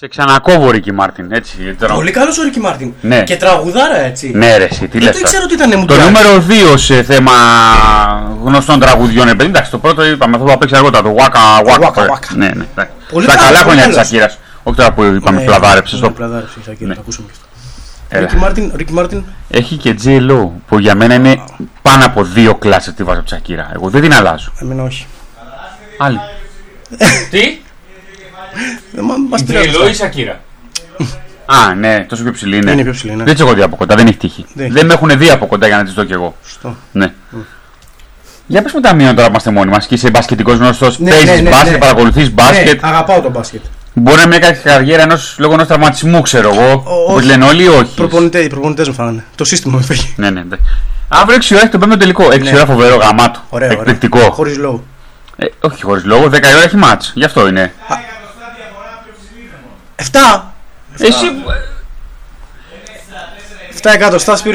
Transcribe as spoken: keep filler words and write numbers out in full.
Σε ξανακόβω ο Ρίκι Μάρτιν, έτσι. Τρα... Πολύ καλός ο Ρίκι Μάρτιν. Ναι. Και τραγουδάρα, έτσι. Ναι, ρε, εσύ, τι λες. Δεν ήξερα ότι ήταν Το νούμερο δύο σε θέμα γνωστών τραγουδιών, επειδή εντάξει, το πρώτο είπαμε αυτό που παίξει αργότερα, το Waka Waka. Ναι, ναι. Τα καλά χρόνια της Σακύρας. Όχι τώρα που είπαμε ναι, πλαδάρεψε. Ναι, πλαδάρεψε η Σακύρα, ναι. το ακούσαμε και αυτό. Ρίκι Μάρτιν. Έχει και τζέι ελ ο που για μένα είναι πάνω από δύο κλάσες τη βάζω από τη Σακύρα. Εγώ δεν την αλλάζω. Εμένα όχι. Άλλη. Τι? Μας τζέι ελ ο ή η Σακύρα. Α, ναι, τόσο πιο ψηλή είναι. Είναι πιο ψηλή, ναι. Δεν τις έχω δει από κοντά, δεν έχει τύχει. Δεν, δεν με έχουν δει από κοντά για να τις δω κι εγώ. Σωστό. Ναι. Mm. Για πες με τα μείον τώρα που είμαστε μόνοι μας και είσαι μπασκετικός γνωστός. Ναι, παίζεις ναι, ναι, μπάσκετ, ναι. παρακολουθείς μπάσκετ. Ναι, αγαπάω το μπάσκετ. Μπορεί να μην έκανε καριέρα ενός λόγω ενός τραυματισμού, ξέρω εγώ. Όπως λένε όλοι, όχι. Προπονητές, προπονητές μου φάγανε. Το σύστημα με φύγει. Ναι, ναι, ναι. Αύριο έξι ώρα έχει το πέμπτο τελικό. έξι ώρα φοβερό γαμάτο. Ωραίο. Εκπληκτικό. Χωρίς λόγο. Ε, όχι χωρίς λόγο, δέκα ώρα έχει μάτς. Γι' αυτό είναι. Εφτά! Εσύ. Εφτά εκατοστά